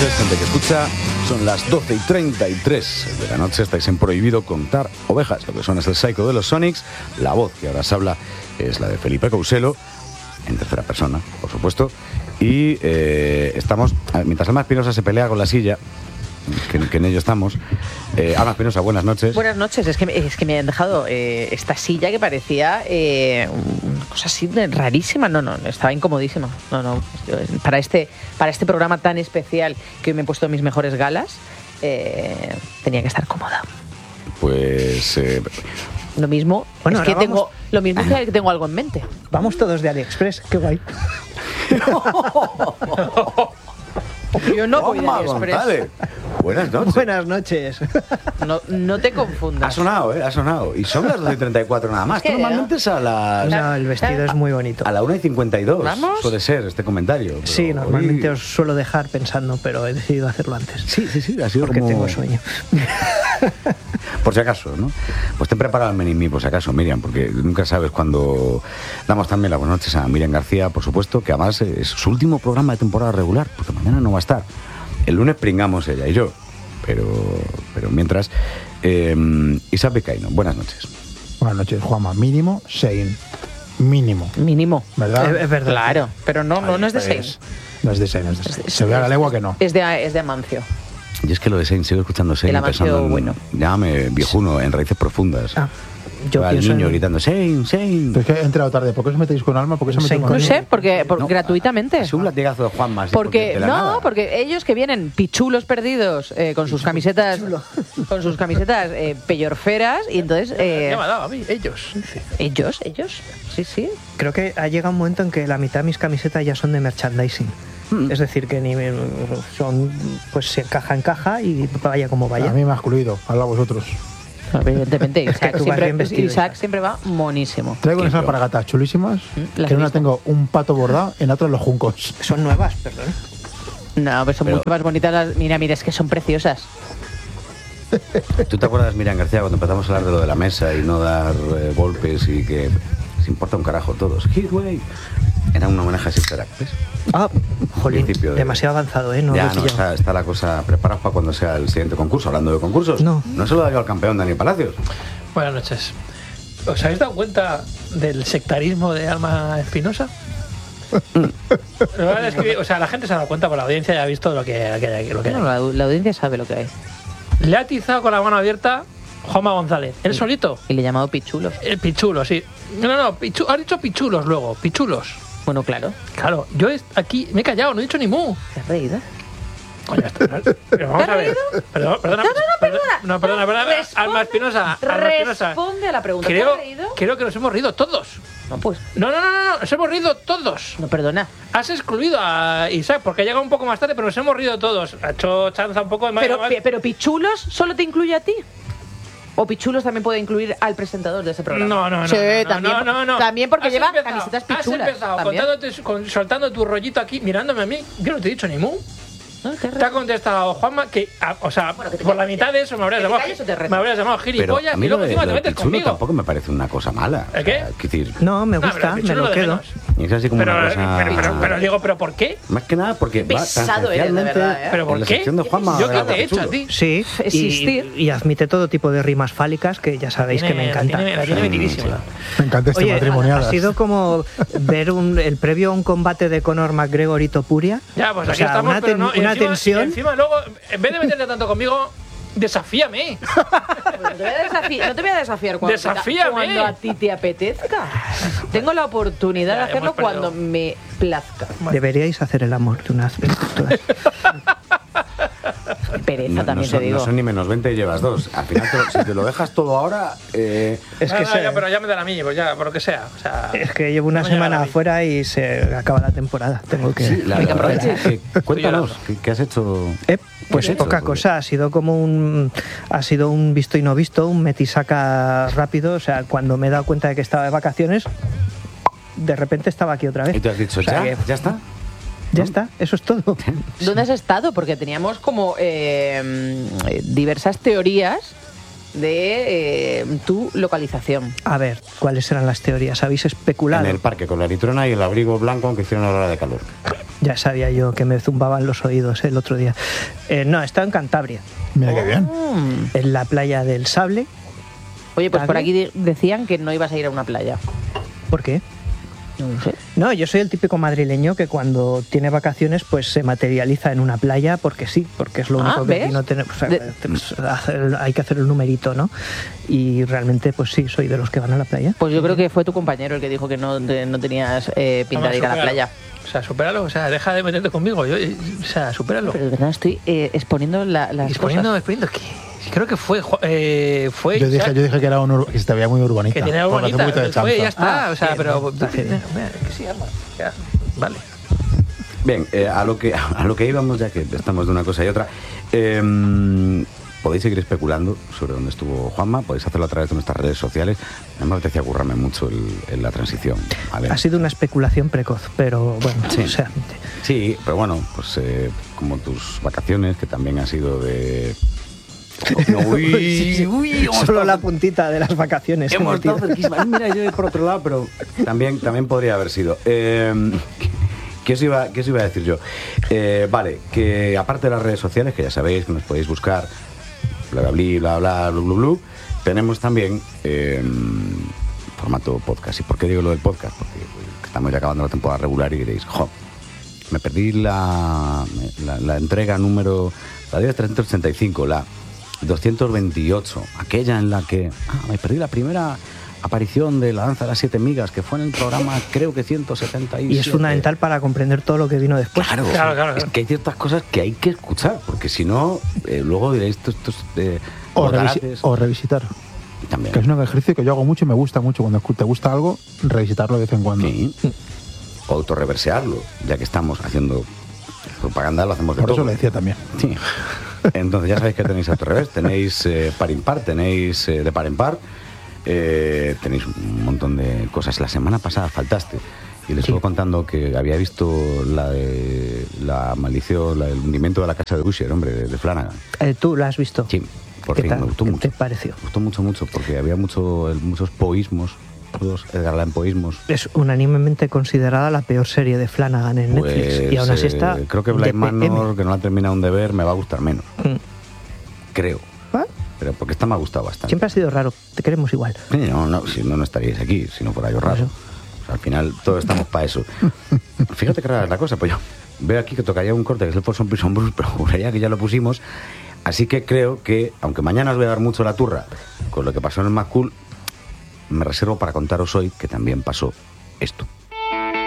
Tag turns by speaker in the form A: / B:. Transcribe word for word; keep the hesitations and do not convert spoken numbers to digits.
A: noches, gente que escucha. Son las doce y treinta y tres de la noche. Estáis en Prohibido Contar Ovejas. Lo que suena es el Psycho de los Sonics. La voz que ahora os habla es la de Felipe Couselo, en tercera persona, por supuesto. Y eh, estamos, mientras Alma Espinosa se pelea con la silla, que, que en ello estamos. Eh, Alma Espinosa, buenas noches.
B: Buenas noches. Es que, es que me han dejado eh, esta silla que parecía eh, una cosa así de rarísima. No, no, estaba incomodísima. No, no. Para este, para este programa tan especial que hoy me he puesto mis mejores galas, eh, tenía que estar cómoda.
A: Pues... Eh,
B: Lo mismo,
C: bueno,
B: es que
C: vamos...
B: tengo, lo mismo es que tengo algo en mente.
C: Vamos todos de AliExpress, qué guay.
B: Yo no voy de
A: Toma,
B: AliExpress.
A: González. Buenas noches.
C: Buenas noches.
B: No, no te confundas.
A: Ha sonado, ¿eh? Ha sonado. Y son las doce y treinta y cuatro nada más.
B: ¿Qué?
A: Tú normalmente es a las...
C: No, el vestido es muy bonito.
A: A la una y cincuenta y dos.
B: ¿Vamos?
A: Suele ser este comentario. Pero
C: Sí, normalmente
A: hoy...
C: os suelo dejar pensando, pero he decidido hacerlo antes.
A: Sí, sí, sí. Ha sido
C: porque
A: como...
C: tengo sueño.
A: Por si acaso, ¿no? Pues ten preparado el menimí, por si acaso, Miriam, porque nunca sabes cuándo. Damos también las buenas noches a Miriam García, por supuesto, que además es su último programa de temporada regular, porque mañana no va a estar. El lunes pringamos ella y yo, pero, pero mientras... Eh, Isa Becaino, buenas noches.
D: Buenas noches, Juanma. Mínimo, Sein. Mínimo.
B: Mínimo.
D: ¿Verdad?
C: Es, es verdad.
B: Claro, pero no, no, no es de Sein.
D: No es de Sein, no es de Sein. Se ve a la legua que no.
B: Es de, es de Amancio.
A: Y es que lo de Sein, sigo escuchando Sein
B: El
A: y
B: Amancio
A: pensando en...
B: bueno.
A: Llámame viejuno, en raíces profundas.
C: Ah, yo
A: Va el
C: pienso
A: niño
C: en...
A: gritando, Sein, Sein.
D: Pero es que he entrado tarde. ¿Por qué os metéis con Alma? ¿Por qué se
C: Sein
D: meten
C: con
D: con
B: No
C: Sein.
B: sé, porque por-
A: No,
B: gratuitamente.
A: Es un latigazo de Juanma. así,
B: Porque
A: de la
B: no,
A: nada.
B: porque ellos que vienen pichulos perdidos eh, con sus camisetas, con sus camisetas eh, peyorferas y entonces eh,
E: Ya me ha dado a mí, ellos. Dice.
B: ellos, ellos, sí, sí.
C: Creo que ha llegado un momento en que la mitad de mis camisetas ya son de merchandising.
A: Hmm.
C: Es decir, que ni son, pues se encaja en caja y vaya como vaya.
D: A mí me ha excluido. Habla vosotros.
B: Evidentemente,
C: Es que
B: Isaac,
C: tú vas
B: siempre,
C: bien vestido,
B: Isaac
C: Isaac.
B: siempre va monísimo.
D: Traigo
A: Qué
D: unas
A: pro.
D: alpargatas chulísimas.
B: ¿Las
D: Que en una
B: has visto?
D: tengo un pato bordado, en la otra los juncos.
C: Son nuevas, perdón.
B: No, pero son
A: Pero-
B: mucho más bonitas las. Mira, mira, es que son preciosas.
A: ¿Tú te acuerdas, Miriam García, cuando empezamos a hablar de lo de la mesa y no dar eh, golpes y que se importa un carajo todos? Hitway. Era un homenaje a Sister Act, ¿ves?
C: Ah, jolín,
A: Principio de-
C: demasiado avanzado, ¿eh? No
A: ya,
C: lo he
A: no,
C: pillado.
A: está, está la cosa preparada para cuando sea el siguiente concurso. Hablando de concursos,
C: No.
A: no se lo da yo al campeón Dani Palacios.
E: Buenas noches. ¿Os habéis dado cuenta del sectarismo de Alma Espinosa? Es que, o sea, la gente se ha dado cuenta, por la audiencia ya ha visto lo que, lo que hay. Lo que hay.
B: Bueno, la, la audiencia sabe lo que hay.
E: Le ha atizado con la mano abierta Juanma González. Él solito.
B: Y le he llamado pichulos.
E: El pichulo, sí. No, no, pichu, has dicho pichulos luego, pichulos.
B: Bueno, claro.
E: Claro, yo est- aquí me he callado, no he dicho ni mu.
B: ¿Te has reído?
E: Coño, esto, pero vamos
B: ¿Te
E: a
B: has
E: ver.
B: reído?
E: Perdón, perdona.
B: No, no, no, perdona.
E: No, perdona, perdona.
B: Responde-
E: Alma Espinosa. Alma Espinosa.
B: Responde a la pregunta. ¿Te
E: Creo,
B: has reído?
E: creo que nos hemos reído todos.
B: No, pues.
E: No, no, no, no, no, nos hemos reído todos.
B: No, perdona.
E: Has excluido a Isaac porque ha llegado un poco más tarde, pero nos hemos reído todos. Ha hecho chanza un poco de más.
B: Pero, pi- pero Pichulos solo te incluye a ti. ¿O Pichulos también puede incluir al presentador de ese programa?
E: No, no, no.
B: Sí,
E: no,
B: también,
E: no, no, no.
B: también porque
E: Has
B: lleva
E: empezado-
B: camisetas pichulas.
E: Has empezado
B: también.
E: contándote, con- soltando tu rollito aquí, mirándome a mí. Yo no te he dicho ni mu.
B: No, te
E: Te ha contestado Juanma que, a- o sea,
B: Bueno, que te
E: por la
B: calles.
E: mitad de eso me habrías
B: Que te
E: llamado,
B: calles o te reto.
E: me habrías llamado
A: Pero
E: gilipollas
A: a mí
E: y
A: lo
E: luego
A: de,
E: encima
A: lo
E: te
A: de
E: metes
A: Pichulo
E: conmigo.
A: tampoco me parece una cosa mala.
E: ¿El qué?
A: O sea, quiero decir,
C: No, me
E: No,
C: gusta,
E: pero
C: me
E: Pichulo
C: lo
E: de
C: quedo.
E: menos.
A: es así como
E: Pero,
A: una cosa...
E: pero, pero, pero digo, ¿pero por qué?
A: Más que nada porque
B: Pesado
A: va
B: eres, de
A: tangencialmente
B: verdad, ¿eh?
E: ¿Pero por
A: en la
E: qué?
A: sección de Juanma.
E: ¿Yo qué
A: de
E: te he hecho a
A: Pichulo.
E: ti?
C: Sí,
B: Existir.
C: y, y admite todo tipo de rimas fálicas que ya sabéis
E: Tiene-
C: que me
E: la
C: encanta.
E: tiene- La tiene metidísima.
D: Me encanta este
C: Oye,
D: matrimoniadas.
C: ha sido como ver un, el previo a un combate de Conor McGregor y Topuria.
E: Ya, pues
C: O
E: aquí
C: sea,
E: estamos,
C: una,
E: pero
C: ten-
E: no. y
C: una
E: encima,
C: tensión.
E: y encima luego, en vez de meterte tanto conmigo, desafíame.
B: Pues no, te voy a desafiar, no te voy a desafiar cuando,
E: Desafíame.
B: cuando a ti te apetezca. Tengo la oportunidad
E: Ya,
B: de hacerlo
E: hemos perdido.
B: cuando me plazca.
C: Deberíais hacer el amor de una vez por todas.
B: Pereza,
A: No, no
B: también
A: son,
B: te digo.
A: no son ni menos veinte y llevas dos. Al final, te lo- si te lo dejas todo ahora... Eh,
C: Es que,
E: Ah,
C: se-
E: ya, pero ya me da a mí, pues ya, por lo que sea. O sea
C: es que llevo una
E: no me llega
C: semana
E: a mí.
C: afuera y se acaba la temporada. Tengo que.
A: sí, la,
B: Venga,
A: la verdad
B: aprovecha.
A: es que- que- cuéntanos,
E: llorando.
A: ¿qué, qué has hecho?
C: Eh, pues
A: ¿Qué has hecho?
C: poca
A: Porque-
C: cosa, ha sido como un ha sido un visto y no visto, un metisaca rápido, o sea, cuando me he dado cuenta de que estaba de vacaciones, de repente estaba aquí otra vez.
A: Y te has dicho,
C: O sea
A: ¿ya?
C: que-
A: ¿Ya está?
C: Ya está, eso es todo.
B: ¿Dónde has estado? Porque teníamos como eh, diversas teorías de eh, tu localización.
C: A ver, ¿cuáles eran las teorías? ¿Habéis especulado?
A: En el parque con la litrona y el abrigo blanco aunque hiciera una hora de calor.
C: Ya sabía yo que me zumbaban los oídos el otro día. Eh, no, estaba en Cantabria,
D: Mira qué bien.
B: Mm.
C: en la playa del Sable.
B: Oye, pues por
C: ¿Sable?
B: aquí de- decían que no ibas a ir a una playa.
C: ¿Por qué?
B: No lo sé.
C: No, yo soy el típico madrileño que cuando tiene vacaciones pues se materializa en una playa porque sí, porque es lo
B: Ah,
C: único que
B: ¿ves?
C: aquí no tenemos. O sea,
B: De-
C: pues, hacer- hay que hacer el numerito, ¿no? Y realmente pues sí, soy de los que van a la playa.
B: Pues yo creo que fue tu compañero el que dijo que no, de- no tenías eh, pinta de ir a la
E: Supéralo.
B: playa.
E: O sea, supéralo, o sea, deja de meterte conmigo. Yo, eh, o sea, supéralo.
B: Pero de verdad estoy eh, exponiendo la- las
E: Exponiendo,
B: cosas.
E: exponiendo, que creo que fue, eh, fue
D: Yo dije,
E: Jack,
D: yo dije que era un ur- que se te veía muy urbanita.
E: que tenía
D: porque hace
E: bonita,
D: un poquito de
E: fue, ya
D: chanza.
E: está,
C: Ah,
E: o sea,
C: sí,
E: pero
C: no, está bien.
E: mira, que sí, ama, ya, vale.
A: Bien, eh, a, lo que, a lo que íbamos, ya que estamos de una cosa y otra, eh, podéis seguir especulando sobre dónde estuvo Juanma, podéis hacerlo a través de nuestras redes sociales. A mí me apetecía currarme mucho el- en la transición. ¿vale?
C: Ha sido una especulación precoz, pero bueno,
A: Sí.
C: o sea,
A: Sí, pero bueno, pues eh, como tus vacaciones, que también ha sido de... No, uy,
C: Sí, sí.
A: uy, hemos
C: solo
A: estado-
C: la puntita de las vacaciones. he
A: Hemos
C: metido.
A: estado cerquísima. Mira, yo por otro lado, pero también, también podría haber sido. Eh, ¿qué, os iba, ¿Qué os iba a decir yo? Eh, vale, que aparte de las redes sociales, que ya sabéis que nos podéis buscar, bla, bla, bla, bla, bla, bla, bla, bla, tenemos también eh, formato podcast. ¿Y por qué digo lo del podcast? Porque pues, estamos ya acabando la temporada regular y diréis, jo, me perdí la, la, la entrega número, la de trescientos ochenta y cinco, la doscientos veintiocho, aquella en la que ah, me perdí la primera aparición de La Danza de las Siete Migas, que fue en el programa creo que ciento setenta y siete.
C: Y es fundamental para comprender todo lo que vino después.
A: Claro,
E: Claro, claro,
A: es
E: claro.
A: que hay ciertas cosas que hay que escuchar, porque si no, eh, luego diréis estos, estos eh,
D: O,
A: botarates.
D: revisi- o revisitar.
A: También.
D: Que es un ejercicio que yo hago mucho y me gusta mucho. Cuando escu- te gusta algo, revisitarlo de vez en cuando.
A: Sí. O autorreversearlo, ya que estamos haciendo propaganda, lo hacemos de
D: Por eso
A: todo.
D: lo decía también.
A: Sí. Entonces ya sabéis que tenéis al revés, tenéis eh, par impar, tenéis eh, de par en par, eh, tenéis un montón de cosas. La semana pasada faltaste y les
C: Sí.
A: estuve contando que había visto la de la maldición, la del hundimiento de la casa de Usher, hombre, de, de Flanagan.
C: Eh, ¿Tú lo has visto?
A: Sí, por
C: ¿Qué
A: fin,
C: tal?
A: me gustó
C: ¿Qué
A: mucho.
C: te pareció?
A: Me gustó mucho, mucho, porque había mucho, el- muchos poísmos, todos Edgar Allan poísmos.
C: Es unánimemente considerada la peor serie de Flanagan en Netflix.
A: Pues,
C: Y aún así
A: eh,
C: está.
A: creo que
C: de
A: Blind
C: P M.
A: Manor, que no la he terminado aún de ver, me va a gustar menos.
C: Mm.
A: Creo.
C: ¿Ah?
A: Pero porque esta me ha gustado bastante.
C: Siempre ha sido raro. Te queremos igual.
A: Sí, no, no, si no, no estaríais aquí, si no fuera yo raro.
C: Eso.
A: O sea, al final, todos estamos para eso. Fíjate que rara es la cosa, pues yo veo aquí que tocaría un corte, que es el Folsom Prison Blues, pero juraría que ya lo pusimos. Así que creo que, aunque mañana os voy a dar mucho la turra con lo que pasó en el McCool, me reservo para contaros hoy que también pasó esto.